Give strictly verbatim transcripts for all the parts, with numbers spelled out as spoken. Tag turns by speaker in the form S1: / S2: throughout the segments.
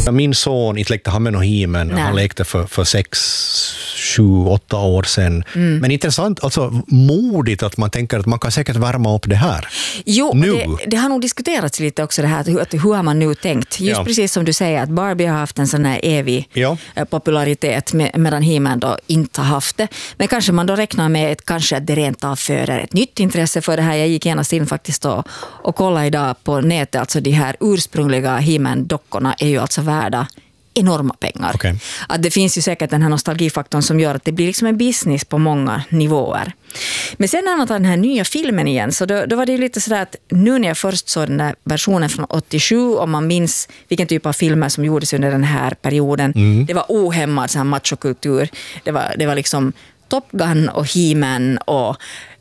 S1: Min son inte lekte han med någon himen. Han lekte för, för sex, sju, åtta år sedan. Mm. Men intressant, alltså modigt att man tänker att man kan säkert värma upp det här.
S2: Jo, det, det har nog diskuterats lite också det här, hur, hur har man nu tänkt? Just ja. Precis som du säger att Barbie har haft en sån här evig ja. popularitet med, medan He-Man då inte har haft det. Men kanske man då räknar med ett, kanske att det rent av föder ett nytt intresse för det här. Jag gick genast in faktiskt och, och kollade idag på nätet, alltså de här ursprungliga He-Man-dockorna är ju alltså värda enorma pengar.
S1: Okay.
S2: Att det finns ju säkert den här nostalgifaktorn som gör att det blir liksom en business på många nivåer. Men sen när man tar den här nya filmen igen så då, då var det ju lite sådär att nu när jag först såg den här versionen från åttiosju, om man minns vilken typ av filmer som gjordes under den här perioden, mm. det var ohämmad så här machokultur. Det var, det var liksom Top Gun och He-Man och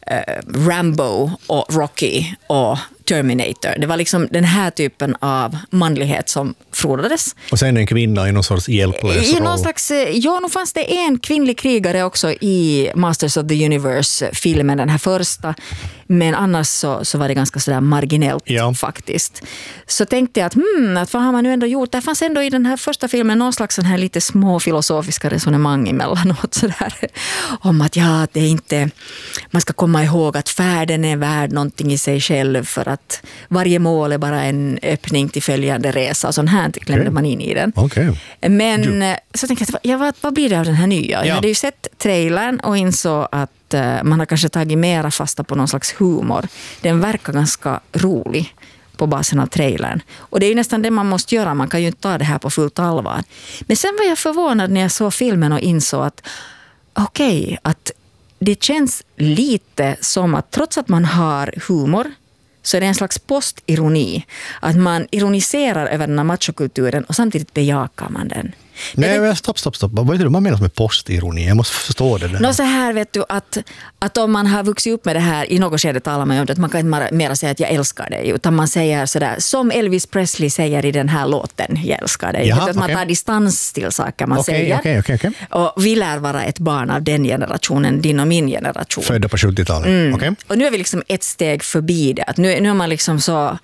S2: uh, Rambo och Rocky och Terminator. Det var liksom den här typen av manlighet som frodades.
S1: Och sen en kvinna i någon sorts hjälplös
S2: I någon slags, ja, nu fanns det en kvinnlig krigare också i Masters of the Universe-filmen, den här första. Men annars så, så var det ganska sådär marginellt ja. faktiskt. Så tänkte jag att, hmm, att vad har man nu ändå gjort? Det fanns ändå i den här första filmen någon slags sån här lite små filosofiska resonemang emellanåt sådär. Om att ja, det är inte, man ska komma ihåg att färden är värd någonting i sig själv för att att varje mål är bara en öppning till följande resa. Sån här klämde okay. man in i den.
S1: Okay.
S2: Men du. så tänkte jag, ja, vad, vad blir det av den här nya? Ja. Jag hade ju sett trailern och insåg att uh, man har kanske tagit mera fasta på någon slags humor. Den verkar ganska rolig på basen av trailern. Och det är ju nästan det man måste göra. Man kan ju inte ta det här på fullt allvar. Men sen var jag förvånad när jag såg filmen och insåg att okej, okay, att det känns lite som att trots att man har humor så är det en slags postironi. Att man ironiserar över den här machokulturen och samtidigt bejakar man den.
S1: Nej, men stopp, stopp, stopp. Vad är det man menar med postironi? Jag måste förstå det där.
S2: Nå, så här vet du att, att om man har vuxit upp med det här, i något skede talar man om det, att man kan inte mera säga att jag älskar dig, utan man säger sådär, som Elvis Presley säger i den här låten, jag älskar dig. Jaha, att man okay. tar distans till saker man
S1: okay,
S2: säger.
S1: Okay, okay, okay.
S2: Och vi lär vara ett barn av den generationen, din och min generation.
S1: Födda på sjuttiotalet.
S2: Mm.
S1: Okay.
S2: Och nu är vi liksom ett steg förbi det. Att nu, nu är man liksom så...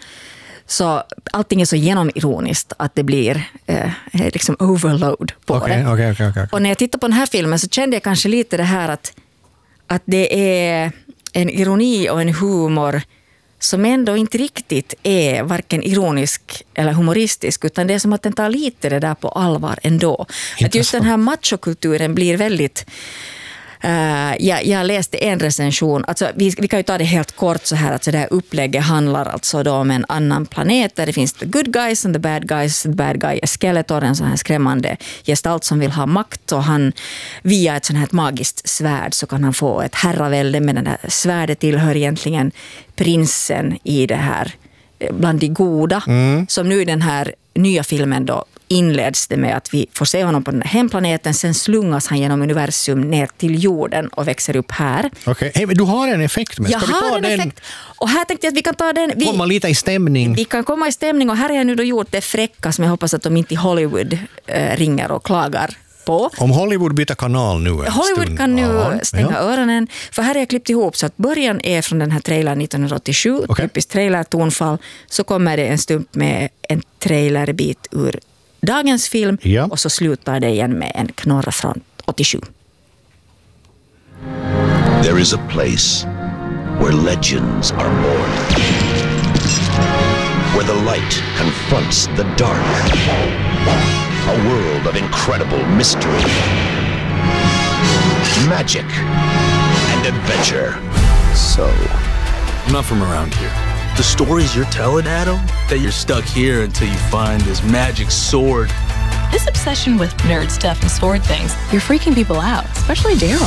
S2: Så allting är så genomironiskt att det blir eh, liksom overload på
S1: okay,
S2: det.
S1: Okay, okay, okay.
S2: Och när jag tittar på den här filmen så kände jag kanske lite det här att, att det är en ironi och en humor som ändå inte riktigt är varken ironisk eller humoristisk, utan det är som att den tar lite det där på allvar ändå. Att just den här machokulturen blir väldigt... Uh, jag, jag läste en recension, alltså vi, vi kan ju ta det helt kort så här, att så det här upplägget handlar alltså då om en annan planet där det finns the good guys and the bad guys. The bad guy är Skeletor, en sån här skrämmande gestalt som vill ha makt, och han via ett sån här magiskt svärd så kan han få ett herravälde, men den här svärdet tillhör egentligen prinsen i det här bland de goda, mm. som nu i den här nya filmen då inleds det med att vi får se honom på den här hemplaneten, sen slungas han genom universum ner till jorden och växer upp här.
S1: Okej, okay. Hey, men du har en effekt med.
S2: Jag
S1: Ska vi ta
S2: har en
S1: den?
S2: effekt. Och här tänkte jag att vi kan ta den. Vi,
S1: komma lite i stämning.
S2: Vi kan komma i stämning, och här har jag nu då gjort det fräcka som jag hoppas att de inte i Hollywood äh, ringer och klagar på.
S1: Om Hollywood byter kanal nu en
S2: Hollywood
S1: stund.
S2: kan nu
S1: Aha,
S2: stänga
S1: ja.
S2: öronen. För här har jag klippt ihop så att början är från den här trailern nittonhundraåttiosju. Okay. Typiskt trailer-tonfall. Så kommer det en stump med en trailerbit ur dagens film, ja. Och så slutar det igen med en knorra från åttiosju.
S3: There is a place where legends are born. Where the light confronts the dark. A world of incredible mystery, magic, and adventure.
S4: So, I'm not from around here. The stories you're telling, Adam, that you're stuck here until you find this magic sword.
S5: This obsession with nerd stuff and sword things, you're freaking people out, especially Daryl.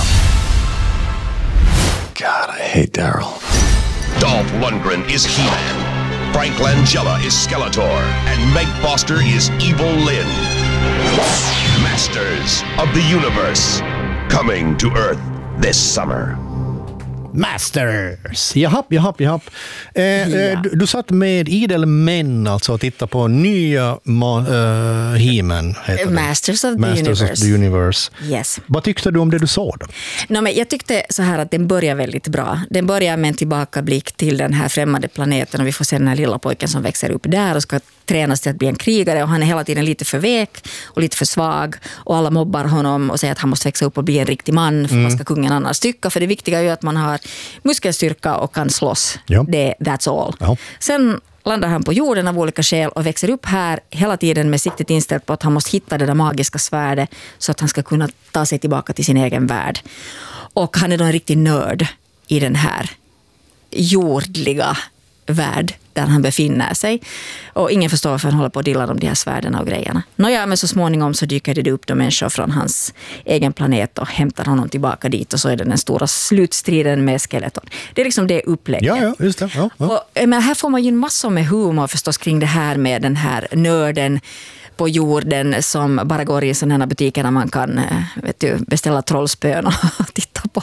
S4: God, I hate Daryl.
S3: Dolph Lundgren is He-Man. Frank Langella is Skeletor. And Meg Foster is Evil Lynn. Masters of the Universe. Coming to Earth this summer.
S1: Masters. Jaha, jaha, jaha. Eh,
S2: ja.
S1: du, du satt med idel män alltså och tittade på nya ma- uh, He-Man.
S2: Masters of the
S1: Masters
S2: Universe.
S1: Of the Universe.
S2: Yes.
S1: Vad tyckte du om det du såg då?
S2: No, men jag tyckte så här att den börjar väldigt bra. Den börjar med en tillbakablick till den här främmande planeten, och vi får se den här lilla pojken som växer upp där och ska tränas till att bli en krigare och han är hela tiden lite för vek och lite för svag och alla mobbar honom och säger att han måste växa upp och bli en riktig man för mm. vad ska kungen annars tycka, för det viktiga är ju att man har muskelstyrka och kan slåss.
S1: Ja.
S2: Det, that's all.
S1: Ja.
S2: Sen landar han på jorden av olika skäl och växer upp här hela tiden med siktet inställt på att han måste hitta det där magiska svärdet så att han ska kunna ta sig tillbaka till sin egen värld. Och han är då en riktig nörd i den här jordliga värld där han befinner sig. Och ingen förstår varför han håller på att dilla om de här svärderna och grejerna. Nåja, men så småningom så dyker det upp de människor från hans egen planet och hämtar honom tillbaka dit och så är det den stora slutstriden med Skeletor. Det är liksom det upplägget.
S1: Ja, ja, just det. Ja, ja.
S2: Och, men här får man ju massor med humor förstås kring det här med den här nörden på jorden som bara går i sådana här butiker där man kan vet du, beställa trollspön och titta på,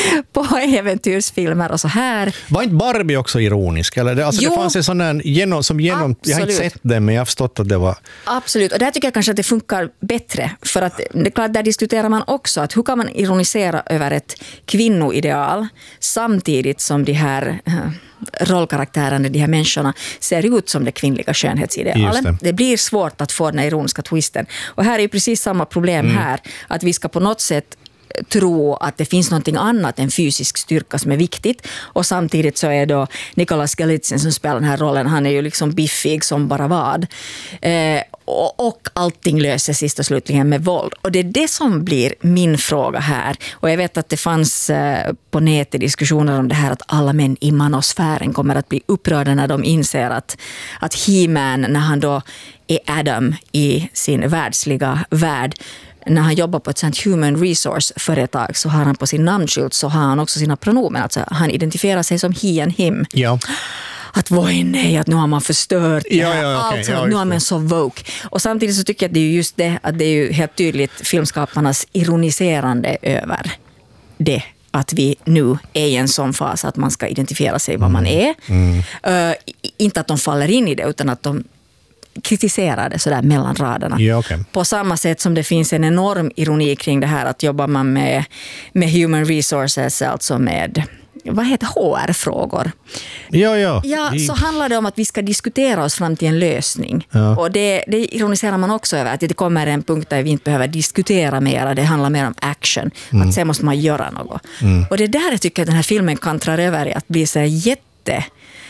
S2: på äventyrsfilmer och så här.
S1: Var inte Barbie också ironisk? Eller? Alltså, det fanns en sån där genom, som genom, jag har inte sett den men jag har förstått att det var...
S2: Absolut, och där tycker jag kanske att det funkar bättre. För att det är klart, där diskuterar man också att hur kan man ironisera över ett kvinnoideal samtidigt som de här rollkaraktärerna, de här människorna ser ut som det kvinnliga skönhetsidealet. Det. det blir svårt att få den ironiska twisten. Och här är ju precis samma problem mm. här. Att vi ska på något sätt tro att det finns någonting annat än fysisk styrka som är viktigt. Och samtidigt så är då Nicolas Galitzin som spelar den här rollen, han är ju liksom biffig som bara vad. Eh, och, och allting löser sist och slutligen med våld. Och det är det som blir min fråga här. Och jag vet att det fanns eh, på nätet diskussioner om det här att alla män i manosfären kommer att bli upprörda när de inser att, att He-Man, när han då är Adam i sin världsliga värld, när han jobbar på ett sånt human resource-företag så har han på sin namnskylt så har han också sina pronomen. Alltså han identifierar sig som he and him.
S1: Ja.
S2: Att voi nej, att nu har man förstört det här.
S1: Ja, ja, okay.
S2: Alltså,
S1: ja,
S2: nu har man så woke. Och samtidigt så tycker jag att det är just det, att det är ju helt tydligt filmskaparnas ironiserande över det. Att vi nu är i en sån fas att man ska identifiera sig vad man är. Mm. Uh, inte att de faller in i det utan att de kritiserar det sådär mellan raderna.
S1: Ja, okay.
S2: På samma sätt som det finns en enorm ironi kring det här att jobbar man med, med human resources, alltså med vad heter H R-frågor.
S1: Ja, ja.
S2: Ja, så handlar det om att vi ska diskutera oss fram till en lösning.
S1: Ja.
S2: Och det, det ironiserar man också över, att det kommer en punkt där vi inte behöver diskutera mer. Det handlar mer om action. Mm. Att sen måste man göra något. Mm. Och det där jag tycker att den här filmen kantrar över i att bli så jätte...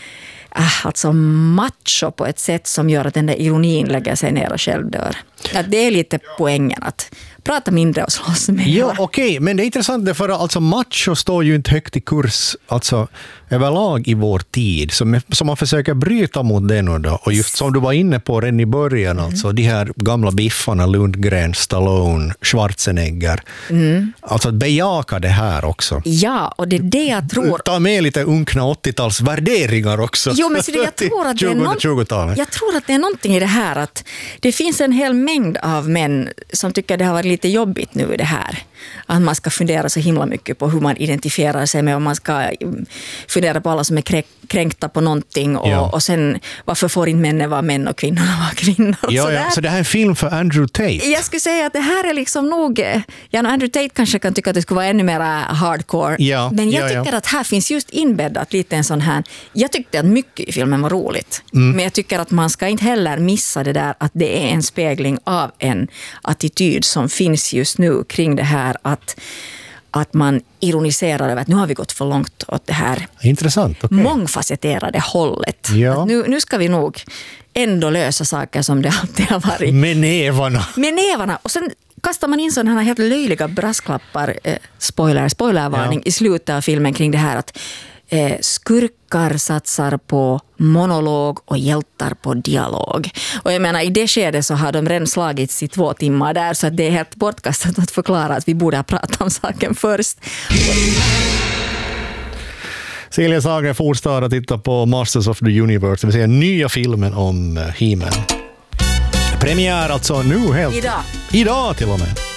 S2: alltså macho på ett sätt som gör att den där ironin lägger sig ner och själv dör. Att det är lite poängen att prata mindre och slåss mer.
S1: Ja, okej, okay. Men det är intressant för alltså macho står ju inte högt i kurs alltså överlag i vår tid. Så, så man försöker bryta mot det nu då. Och just som du var inne på redan i början, mm. alltså de här gamla biffarna, Lundgren, Stallone, Schwarzenegger. Mm. Alltså att bejaka det här också.
S2: Ja, och det är det jag tror.
S1: Ta med lite unkna åttio-tals värderingar också.
S2: Jo, men så det, jag, tror att det är någon, jag tror att det är någonting i det här att det finns en hel mängd av män som tycker det har varit lite jobbigt nu i det här. Att man ska fundera så himla mycket på hur man identifierar sig med och man ska fundera på alla som är kränkta på någonting och, ja. och sen varför får inte männen vara män och kvinnorna vara kvinnor.
S1: Ja, ja. Så det här är en film för Andrew Tate.
S2: Jag skulle säga att det här är liksom nog, ja, Andrew Tate kanske kan tycka att det skulle vara ännu mer hardcore. Ja, men jag ja, tycker ja. att här finns just inbäddat lite en sån här, jag tyckte att mycket i filmen var roligt. Mm. Men jag tycker att man ska inte heller missa det där att det är en spegling av en attityd som finns just nu kring det här att att man ironiserar över att nu har vi gått för långt åt det här
S1: intressant, okay.
S2: mångfacetterade hållet.
S1: Ja.
S2: Nu, nu ska vi nog ändå lösa saker som det alltid har varit.
S1: Med nävarna.
S2: Med nävarna. Och sen kastar man in sådana här helt löjliga brasklappar, eh, spoiler, spoilervarning ja. i slutet av filmen kring det här att eh, skurkar satsar på monolog och hjältar på dialog. Och jag menar, i det skedet så har de redan slagits i två timmar där så att det är helt bortkastat att förklara att vi borde ha pratat om saken först.
S1: Celia Sager fortsätter att titta på Masters of the Universe, det vill säga nya filmen om He-Man. Premiär alltså nu helt.
S2: Idag.
S1: Idag till och med.